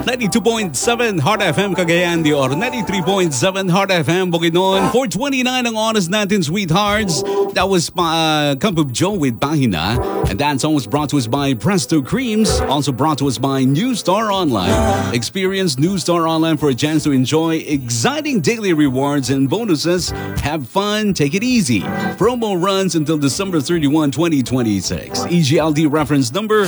92.7 Heart FM Cagayan de Oro, 93.7 Heart FM Bukidnon. 4:29 ang oras natin, sweethearts. That was Cup of Joe with Pahina. And that song was brought to us by Presto Creams. Also brought to us by New Star Online. Experience New Star Online for a chance to enjoy exciting daily rewards and bonuses. Have fun, take it easy. Promo runs until December 31, 2026. EGLD reference number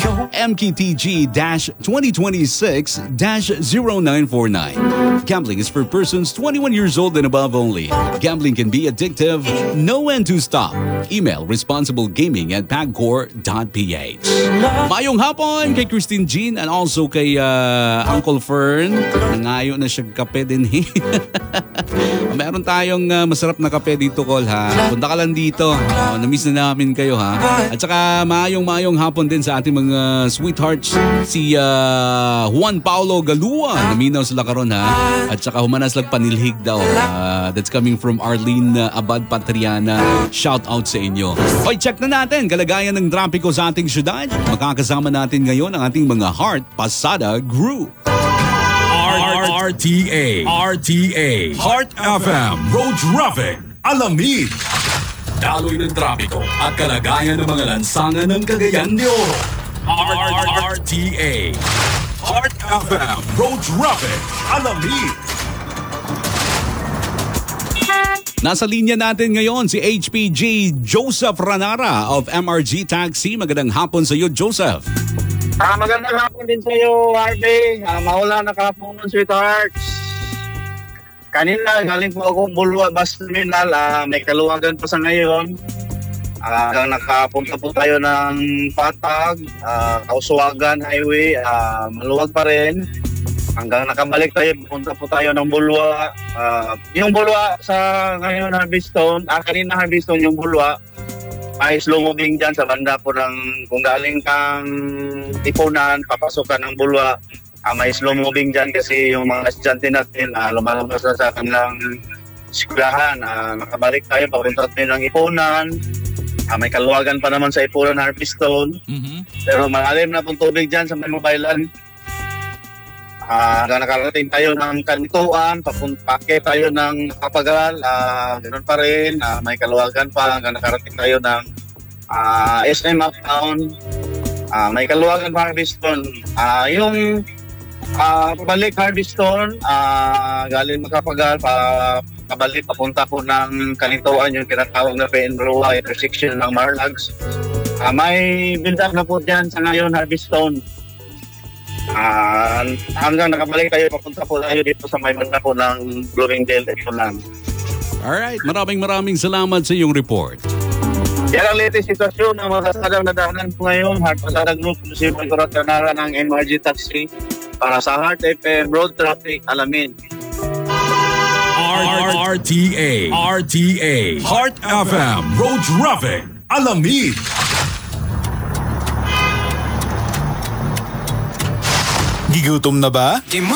MKTG-2026-0949. Gambling is for persons 21 years old and above only. Gambling can be addictive. Know when to stop. Email responsiblegaming@pagcor.ph. Mayong hapon kay Christine Jean and also kay Uncle Fern. Nangayo na siya kape din. Meron tayong masarap na kape dito, Col, ha. Punta ka lang dito. Na-miss na namin kayo, ha. At saka mayong hapon din sa ating mga sweethearts. Si Juan Paulo Galua. Naminaw sila karon, ha. At saka humanas lang panilhig daw. That's coming from Arlene Abad Patriana. Shout out sa inyo. Hoy, check na natin kalagayan ng trapiko sa ating syudad. Makakasama natin ngayon ang ating mga Heart Pasada Group. RTA, Heart FM, Road Traffic, Alamid. Daloy ng trapiko at kalagayan ng mga lansangan ng Cagayan de Oro. RTA, Heart FM, Road Traffic, Alamid. Nasa linya natin ngayon si HPG Joseph Ranara of MRG Taxi. Magandang hapon sa iyo, Joseph. Magandang hapon din sa iyo, Harvey. Maula na kahapon, sweethearts. Kanina, galing po akong Bulwa Bus Terminal. May kaluwagan pa sa ngayon. Hanggang nakapunta po tayo ng Patag, Kauswagan Highway. Maluwag pa rin. Hanggang nakabalik tayo, punta po tayo ng Bulwa. Yung Bulwa sa ngayon Harveston, kanina Harveston yung Bulwa, ay slow moving dyan sa banda po ng, kung galing kang Tipunan, papasok ka ng Bulwa, may slow moving dyan kasi yung mga estudyante natin lumalabas na sa kanilang eskwelahan. Nakabalik tayo, papunta tayo ng Ipunan. May kaluwagan pa naman sa Ipunan, Harveston. Pero malalim na pong tubig dyan sa may mobilan. Nakarating tayo ng Kantuan, pake tayo ng Kapagal, ganoon pa rin, may kaluwagan pa hanggang nakarating tayo ng SM Uptown, may kaluwagan pa Harveston. Yung pabalik Harveston, galing Makapagal, pabalik papunta po ng Kantuan, yung tinatawag na Penrua intersection ng Marlags. May build up na po dyan sa ngayon Harveston. Hanggang nakabalik tayo, papunta po tayo dito sa may banda po ng Bloomingdale. Alright, maraming salamat sa iyong report. Yan ang latest sitwasyon ng mga kasadang nadaanan po ngayon. Heart Pasada Group, si Pagkurat Kanara ng MRG Taxi para sa Heart FM Road Traffic Alamid. RTA, Heart FM Road Traffic Alamid. Gigutom na ba?